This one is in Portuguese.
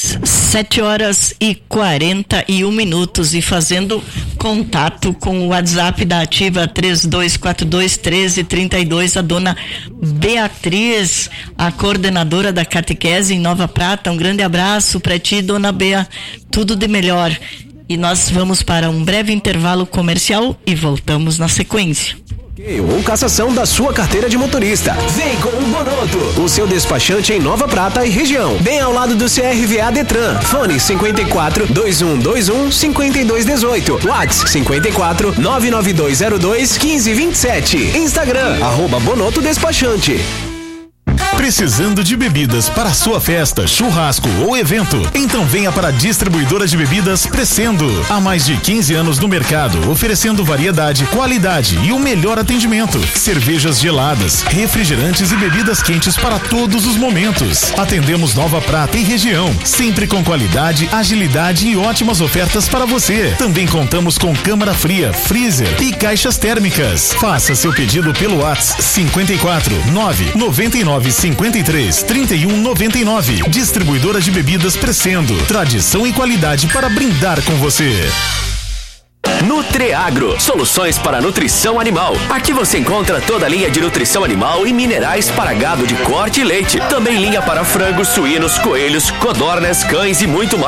7h41 e fazendo contato com o WhatsApp da Ativa 32421332, a dona Beatriz, a coordenadora da catequese em Nova Prata. Um grande abraço para ti, dona Bea, tudo de melhor. E nós vamos para um breve intervalo comercial e voltamos na sequência. Ou cassação da sua carteira de motorista. Vem com o Bonoto, o seu despachante em Nova Prata e região, bem ao lado do CRVA Detran. Fone 54 2121 5218. WhatsApp 54 99202 1527. Instagram @Bonoto Despachante. Precisando de bebidas para sua festa, churrasco ou evento? Então venha para a distribuidora de bebidas Crescendo. Há mais de 15 anos no mercado, oferecendo variedade, qualidade e o melhor atendimento. Cervejas geladas, refrigerantes e bebidas quentes para todos os momentos. Atendemos Nova Prata e região, sempre com qualidade, agilidade e ótimas ofertas para você. Também contamos com câmara fria, freezer e caixas térmicas. Faça seu pedido pelo WhatsApp 54 999 53 31 99. Distribuidora de bebidas Crescendo. Tradição e qualidade para brindar com você. Nutreagro, soluções para nutrição animal. Aqui você encontra toda a linha de nutrição animal e minerais para gado de corte e leite. Também linha para frangos, suínos, coelhos, codornas, cães e muito mais.